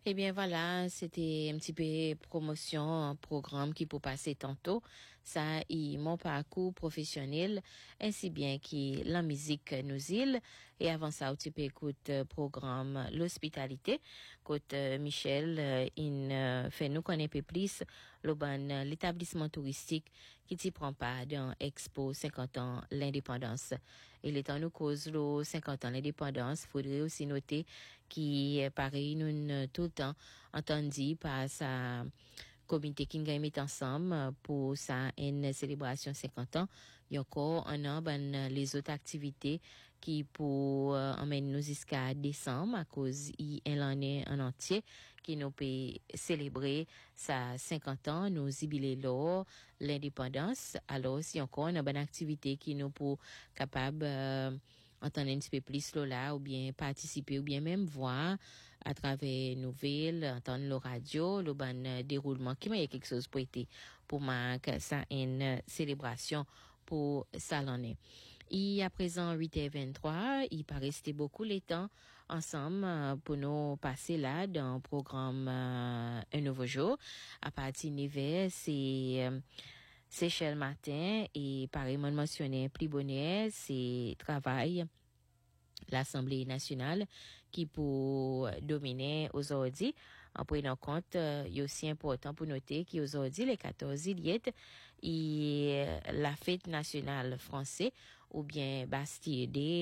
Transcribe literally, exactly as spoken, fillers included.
Eh bien voilà, c'était un petit peu promotion, un programme qui peut passer tantôt. Ça, y mon parcours professionnel, ainsi bien que la musique nous île. Et avant ça, tu peux écouter programme l'hospitalité. Côte euh, Michel, euh, il euh, fait nous connaître plus le bon euh, l'établissement touristique qui t'y prend pas dans Expo cinquante ans l'indépendance. Et les temps nous cause le cinquante ans l'indépendance, faudrait aussi noter qui est pareil nous ne- tout le temps entendu par sa comité qui gagne met ensemble pour sa une célébration cinquante ans. Il y a encore un an ben les autres activités qui pour euh, emmène nous jusqu'à décembre à cause il y a l'année en entier qui nous peut célébrer sa cinquante ans nous jubiler l'or l'indépendance. Alors si encore une bonne activité qui nous pour capable euh, entendre un petit peu plus là ou bien participer ou bien même voir à travers nouvelles, entendre le radio, le bon euh, déroulement qui m'a quelque chose pour été pour marquer ça une euh, célébration pour ça l'année. Et à présent huit heures vingt-trois, il pas resté beaucoup les temps ensemble euh, pour nous passer là dans le programme euh, Un nouveau jour à partir de neuf heures, c'est euh, Seychelles matin et pareillement mentionné plus bonheur, c'est travail l'Assemblée nationale qui pour dominer aujourd'hui en prenant compte euh, il est aussi important pour noter qu'aujourd'hui les quatorze juillet et la fête nationale française ou bien Bastille Day